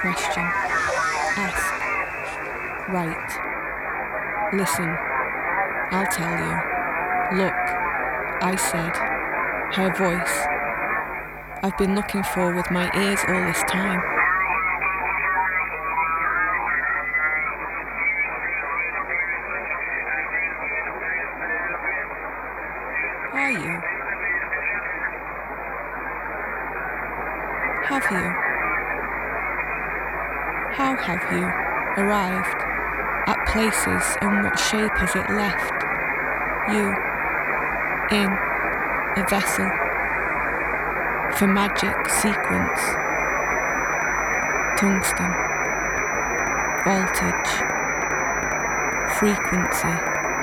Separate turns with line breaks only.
question. Ask. Write. Listen. I'll tell you. Look. I said. Her voice. I've been looking for with my ears all this time. Are you? Have you? How have you arrived at places, and what shape has it left? You, in a vessel for magic sequence, tungsten, voltage, frequency.